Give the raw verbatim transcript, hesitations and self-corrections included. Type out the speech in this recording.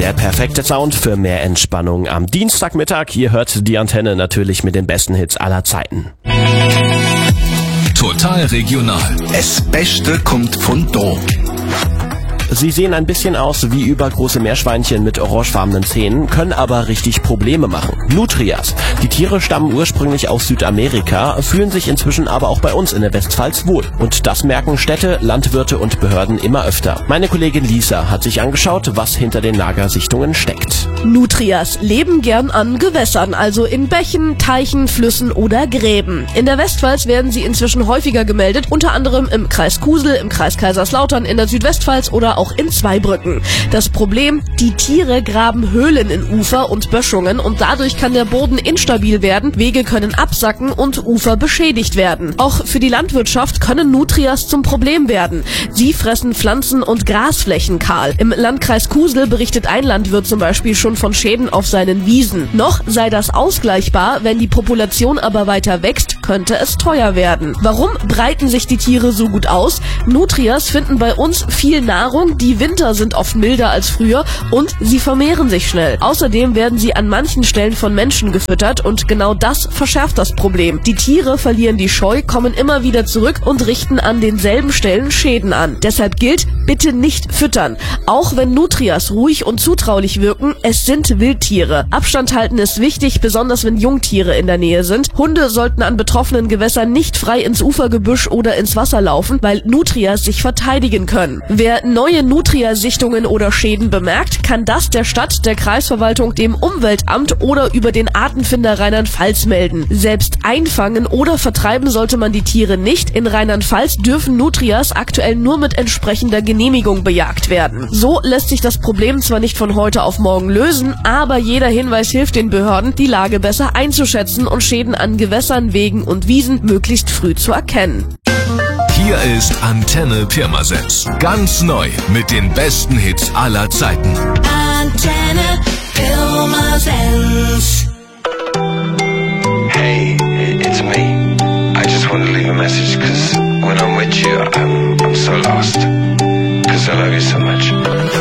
Der perfekte Sound für mehr Entspannung am Dienstagmittag. Ihr hört die Antenne natürlich mit den besten Hits aller Zeiten. Total regional. Das Beste kommt von da. Sie sehen ein bisschen aus wie übergroße Meerschweinchen mit orangefarbenen Zähnen, können aber richtig Probleme machen. Nutrias. Die Tiere stammen ursprünglich aus Südamerika, fühlen sich inzwischen aber auch bei uns in der Westpfalz wohl. Und das merken Städte, Landwirte und Behörden immer öfter. Meine Kollegin Lisa hat sich angeschaut, was hinter den Lagersichtungen steckt. Nutrias leben gern an Gewässern, also in Bächen, Teichen, Flüssen oder Gräben. In der Westpfalz werden sie inzwischen häufiger gemeldet, unter anderem im Kreis Kusel, im Kreis Kaiserslautern, in der Südwestpfalz oder auch in Zweibrücken. Das Problem, die Tiere graben Höhlen in Ufer und Böschungen und dadurch kann der Boden instabil werden, Wege können absacken und Ufer beschädigt werden. Auch für die Landwirtschaft können Nutrias zum Problem werden. Sie fressen Pflanzen- und Grasflächen kahl. Im Landkreis Kusel berichtet ein Landwirt zum Beispiel schon von Schäden auf seinen Wiesen. Noch sei das ausgleichbar, wenn die Population aber weiter wächst, könnte es teuer werden. Warum breiten sich die Tiere so gut aus? Nutrias finden bei uns viel Nahrung, die Winter sind oft milder als früher und sie vermehren sich schnell. Außerdem werden sie an manchen Stellen von Menschen gefüttert und genau das verschärft das Problem. Die Tiere verlieren die Scheu, kommen immer wieder zurück und richten an denselben Stellen Schäden an. Deshalb gilt, bitte nicht füttern. Auch wenn Nutrias ruhig und zutraulich wirken, es sind Wildtiere. Abstand halten ist wichtig, besonders wenn Jungtiere in der Nähe sind. Hunde sollten an betroffenen Gewässern nicht frei ins Ufergebüsch oder ins Wasser laufen, weil Nutrias sich verteidigen können. Wer neue Nutria-Sichtungen oder Schäden bemerkt, kann das der Stadt, der Kreisverwaltung, dem Umweltamt oder über den Artenfinder Rheinland-Pfalz melden. Selbst einfangen oder vertreiben sollte man die Tiere nicht. In Rheinland-Pfalz dürfen Nutrias aktuell nur mit entsprechender Genehmigung bejagt werden. So lässt sich das Problem zwar nicht von heute auf morgen lösen, aber jeder Hinweis hilft den Behörden, die Lage besser einzuschätzen und Schäden an Gewässern, Wegen und Wiesen möglichst früh zu erkennen. Hier ist Antenne Pirmasens. Ganz neu mit den besten Hits aller Zeiten. Antenne Pirmasens. Hey, it's me. I just want to leave a message because when I'm with you, I'm, I'm so lost. Because I love you so much.